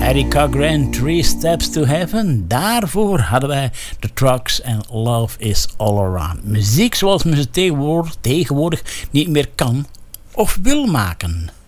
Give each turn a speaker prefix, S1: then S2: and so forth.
S1: Erika Grant, 3 Steps to Heaven. Daarvoor hadden wij The Trucks en Love is All Around. Muziek zoals men ze tegenwoordig niet meer kan of wil maken.